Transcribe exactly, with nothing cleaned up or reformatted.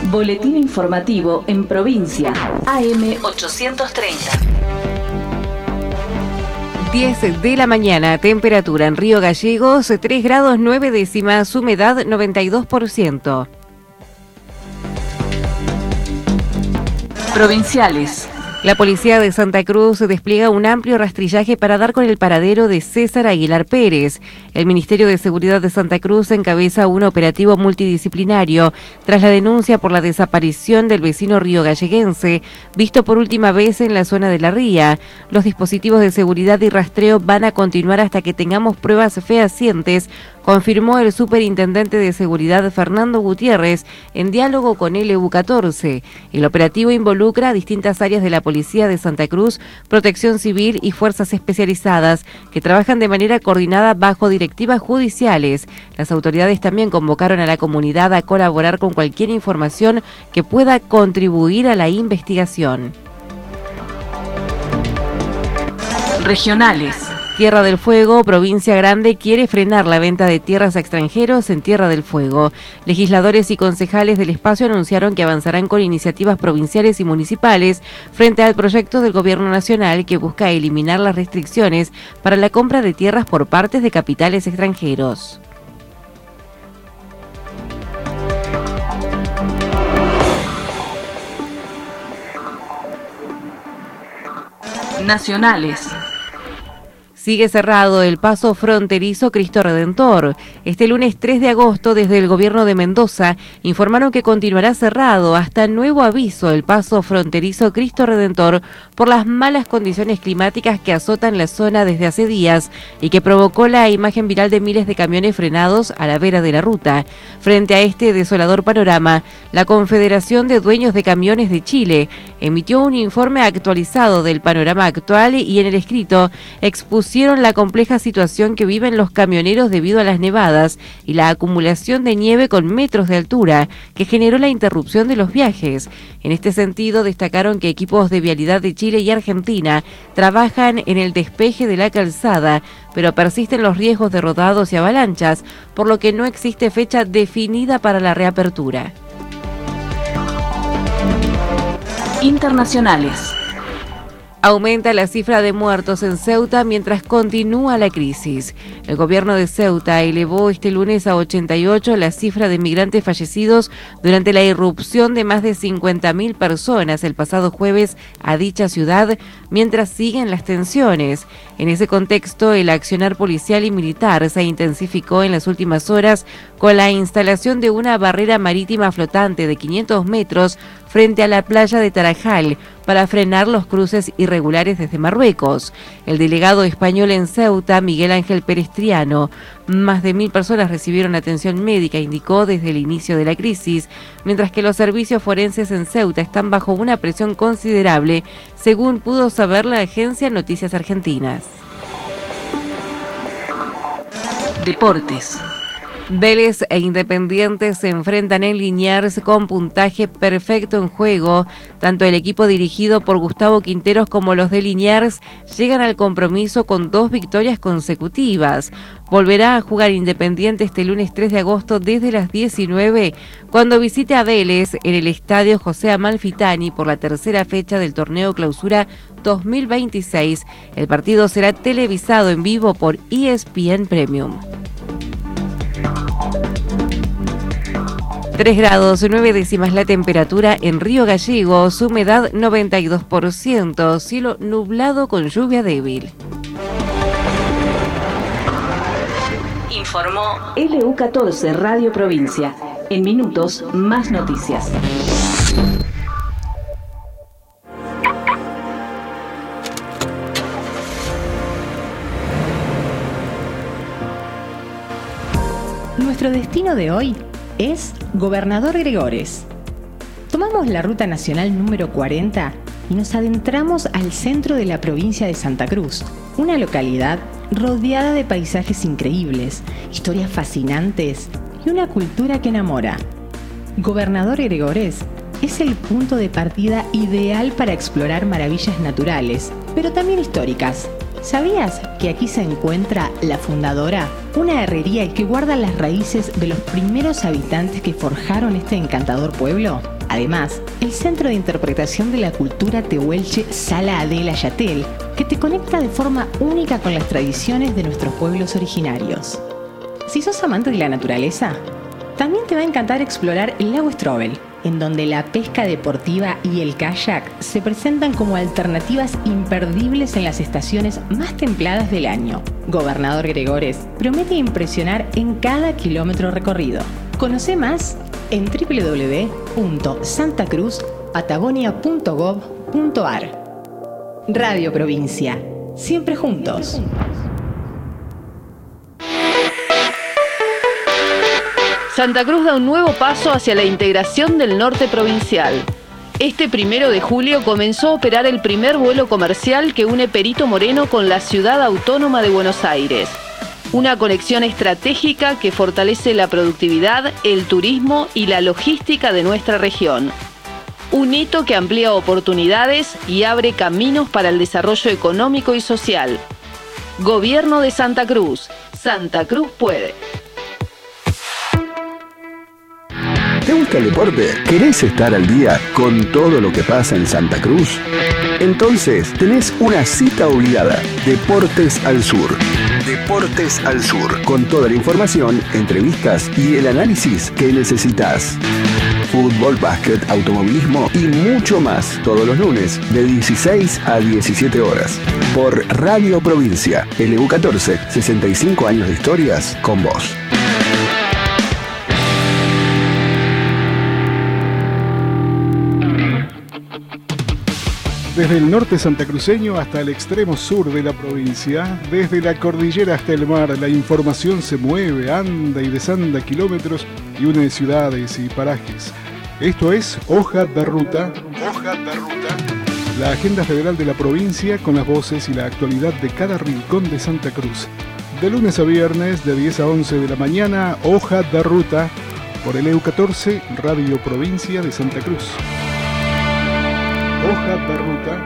Boletín informativo en provincia. A M ochocientos treinta. diez de la mañana, temperatura en Río Gallegos, tres grados nueve décimas, humedad noventa y dos por ciento. Provinciales. La policía de Santa Cruz despliega un amplio rastrillaje para dar con el paradero de César Aguilar Pérez. El Ministerio de Seguridad de Santa Cruz encabeza un operativo multidisciplinario tras la denuncia por la desaparición del vecino riogalleguense, visto por última vez en la zona de La Ría. Los dispositivos de seguridad y rastreo van a continuar hasta que tengamos pruebas fehacientes, confirmó el superintendente de seguridad Fernando Gutiérrez en diálogo con L U catorce. El operativo involucra a distintas áreas de la Policía de Santa Cruz, Protección Civil y fuerzas especializadas que trabajan de manera coordinada bajo directivas judiciales. Las autoridades también convocaron a la comunidad a colaborar con cualquier información que pueda contribuir a la investigación. Regionales. Tierra del Fuego, provincia grande, quiere frenar la venta de tierras a extranjeros en Tierra del Fuego. Legisladores y concejales del espacio anunciaron que avanzarán con iniciativas provinciales y municipales frente al proyecto del Gobierno Nacional que busca eliminar las restricciones para la compra de tierras por partes de capitales extranjeros. Nacionales. Sigue cerrado el paso fronterizo Cristo Redentor. Este lunes tres de agosto, desde el gobierno de Mendoza, informaron que continuará cerrado hasta nuevo aviso el paso fronterizo Cristo Redentor por las malas condiciones climáticas que azotan la zona desde hace días y que provocó la imagen viral de miles de camiones frenados a la vera de la ruta. Frente a este desolador panorama, la Confederación de Dueños de Camiones de Chile emitió un informe actualizado del panorama actual y en el escrito expusieron la compleja situación que viven los camioneros debido a las nevadas y la acumulación de nieve con metros de altura que generó la interrupción de los viajes. En este sentido, destacaron que equipos de vialidad de Chile y Argentina trabajan en el despeje de la calzada, pero persisten los riesgos de rodados y avalanchas, por lo que no existe fecha definida para la reapertura. Internacionales. Aumenta la cifra de muertos en Ceuta mientras continúa la crisis. El gobierno de Ceuta elevó este lunes a ochenta y ocho la cifra de migrantes fallecidos durante la irrupción de más de cincuenta mil personas el pasado jueves a dicha ciudad, mientras siguen las tensiones. En ese contexto, el accionar policial y militar se intensificó en las últimas horas con la instalación de una barrera marítima flotante de quinientos metros frente a la playa de Tarajal para frenar los cruces irregulares desde Marruecos. El delegado español en Ceuta, Miguel Ángel Perestriano, más de mil personas recibieron atención médica, indicó desde el inicio de la crisis, mientras que los servicios forenses en Ceuta están bajo una presión considerable, según pudo saber la agencia Noticias Argentinas. Deportes. Vélez e Independiente se enfrentan en Liniers con puntaje perfecto en juego. Tanto el equipo dirigido por Gustavo Quinteros como los de Liniers llegan al compromiso con dos victorias consecutivas. Volverá a jugar Independiente este lunes tres de agosto desde las diecinueve cuando visite a Vélez en el estadio José Amalfitani por la tercera fecha del torneo Clausura dos mil veintiséis. El partido será televisado en vivo por E S P N Premium. tres grados nueve décimas la temperatura en Río Gallegos, humedad noventa y dos por ciento, cielo nublado con lluvia débil. Informó L U catorce Radio Provincia. En minutos, más noticias. Nuestro destino de hoy es Gobernador Gregores. Tomamos la ruta nacional número cuarenta y nos adentramos al centro de la provincia de Santa Cruz, una localidad rodeada de paisajes increíbles, historias fascinantes y una cultura que enamora. Gobernador Gregores es el punto de partida ideal para explorar maravillas naturales, pero también históricas. ¿Sabías que aquí se encuentra La Fundadora? Una herrería que guarda las raíces de los primeros habitantes que forjaron este encantador pueblo. Además, el Centro de Interpretación de la Cultura Tehuelche Sala Adela Yatel, que te conecta de forma única con las tradiciones de nuestros pueblos originarios. Si sos amante de la naturaleza, también te va a encantar explorar el lago Strobel, en donde la pesca deportiva y el kayak se presentan como alternativas imperdibles en las estaciones más templadas del año. Gobernador Gregores promete impresionar en cada kilómetro recorrido. Conoce más en doble u doble u doble u punto santa cruz patagonia punto gov punto ar. Radio Provincia, siempre juntos. Santa Cruz da un nuevo paso hacia la integración del norte provincial. Este primero de julio comenzó a operar el primer vuelo comercial que une Perito Moreno con la ciudad autónoma de Buenos Aires. Una conexión estratégica que fortalece la productividad, el turismo y la logística de nuestra región. Un hito que amplía oportunidades y abre caminos para el desarrollo económico y social. Gobierno de Santa Cruz. Santa Cruz puede. ¿Te gusta el deporte? ¿Querés estar al día con todo lo que pasa en Santa Cruz? Entonces tenés una cita obligada. Deportes al Sur. Deportes al Sur. Con toda la información, entrevistas y el análisis que necesitas. Fútbol, básquet, automovilismo y mucho más. Todos los lunes de dieciséis a diecisiete horas. Por Radio Provincia. L U catorce, sesenta y cinco años de historias con vos. Desde el norte santacruceño hasta el extremo sur de la provincia, desde la cordillera hasta el mar, la información se mueve, anda y desanda kilómetros y une ciudades y parajes. Esto es Hoja de Ruta, Hoja de Ruta, la agenda federal de la provincia con las voces y la actualidad de cada rincón de Santa Cruz. De lunes a viernes, de diez a once de la mañana, Hoja de Ruta, por el L U catorce, Radio Provincia de Santa Cruz. Hoja de Ruta.